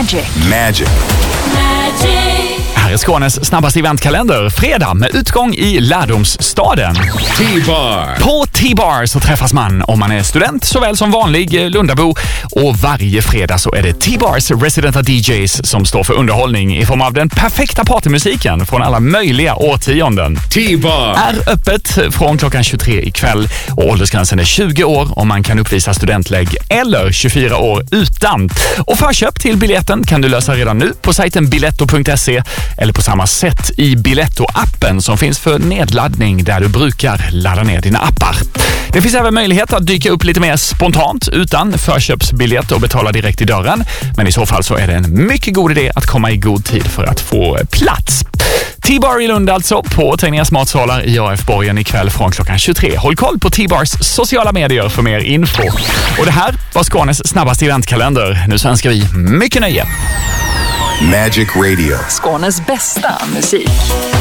Magic. Här är Skånes snabbaste eventkalender. Fredag med utgång i lärdomsstaden. T-bar. På T-bar så träffas man om man är student såväl som vanlig Lundabo. Och varje fredag så är det T-bars residenta DJs som står för underhållning i form av den perfekta partymusiken från alla möjliga årtionden. T-bar är öppet från klockan 23 ikväll och åldersgränsen är 20 år om man kan uppvisa studentlägg eller 24 år utan. Och förköp till biljetten kan du lösa redan nu på sajten biletto.se eller på samma sätt i Biletto-appen som finns för nedladdning där du brukar ladda ner dina appar. Det finns även möjlighet att dyka upp lite mer spontant utan förköpsbiljett och betala direkt i dörren. Men i så fall så är det en mycket god idé att komma i god tid för att få plats. T-bar i Lund alltså på Tegningens matsalar i AF-borgen ikväll från klockan 23. Håll koll på T-bars sociala medier för mer info. Och det här var Skånes snabbaste eventkalender. Nu så önskar vi mycket nöje. Magic Radio. Skånes bästa musik.